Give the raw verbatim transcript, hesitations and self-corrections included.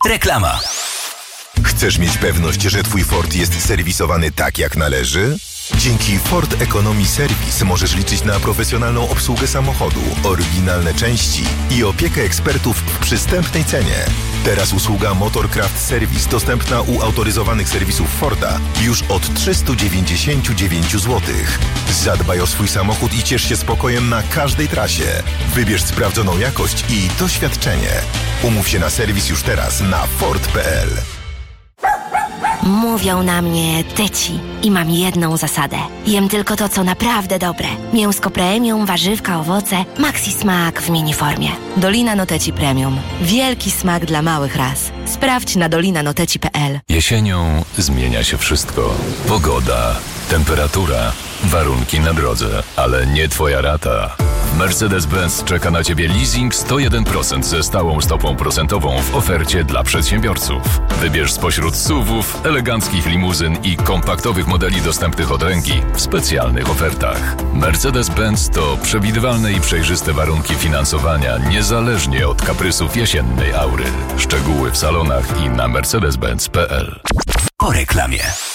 Reklama. Chcesz mieć pewność, że Twój Ford jest serwisowany tak jak należy? Dzięki Ford Economy Service możesz liczyć na profesjonalną obsługę samochodu, oryginalne części i opiekę ekspertów w przystępnej cenie. Teraz usługa Motorcraft Service dostępna u autoryzowanych serwisów Forda już od trzysta dziewięćdziesiąt dziewięć złotych. Zadbaj o swój samochód i ciesz się spokojem na każdej trasie. Wybierz sprawdzoną jakość i doświadczenie. Umów się na serwis już teraz na ford kropka p l. Mówią na mnie tyci i mam jedną zasadę. Jem tylko to, co naprawdę dobre. Mięsko premium, warzywka, owoce, maxi smak w miniformie. Dolina Noteci Premium. Wielki smak dla małych ras. Sprawdź na dolina noteci kropka p l. Jesienią zmienia się wszystko. Pogoda, temperatura, warunki na drodze, ale nie Twoja rata. Mercedes-Benz czeka na Ciebie leasing sto jeden procent ze stałą stopą procentową w ofercie dla przedsiębiorców. Wybierz spośród S U V-ów, eleganckich limuzyn i kompaktowych modeli dostępnych od ręki w specjalnych ofertach. Mercedes-Benz to przewidywalne i przejrzyste warunki finansowania niezależnie od kaprysów jesiennej aury. Szczegóły w salonach i na mercedes benz kropka p l. Po reklamie.